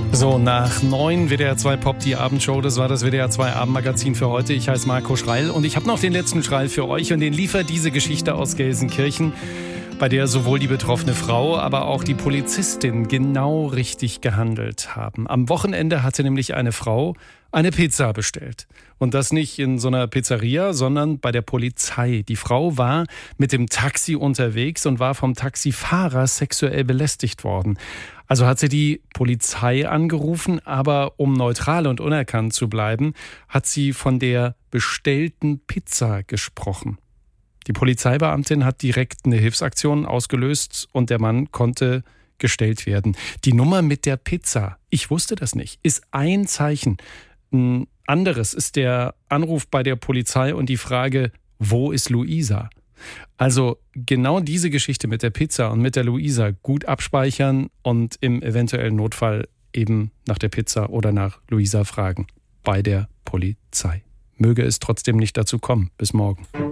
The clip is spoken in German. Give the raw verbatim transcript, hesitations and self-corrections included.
So, nach neun W D R zwei Pop, die Abendshow, das war das W D R zwei Abendmagazin für heute. Ich heiße Marco Schreil und ich habe noch den letzten Schreil für euch und den liefert diese Geschichte aus Gelsenkirchen, bei der sowohl die betroffene Frau, aber auch die Polizistin genau richtig gehandelt haben. Am Wochenende hatte nämlich eine Frau eine Pizza bestellt. Und das nicht in so einer Pizzeria, sondern bei der Polizei. Die Frau war mit dem Taxi unterwegs und war vom Taxifahrer sexuell belästigt worden. Also hat sie die Polizei angerufen, aber um neutral und unerkannt zu bleiben, hat sie von der bestellten Pizza gesprochen. Die Polizeibeamtin hat direkt eine Hilfsaktion ausgelöst und der Mann konnte gestellt werden. Die Nummer mit der Pizza, ich wusste das nicht, ist ein Zeichen. Ein anderes ist der Anruf bei der Polizei und die Frage, wo ist Luisa? Also genau diese Geschichte mit der Pizza und mit der Luisa gut abspeichern und im eventuellen Notfall eben nach der Pizza oder nach Luisa fragen bei der Polizei. Möge es trotzdem nicht dazu kommen. Bis morgen.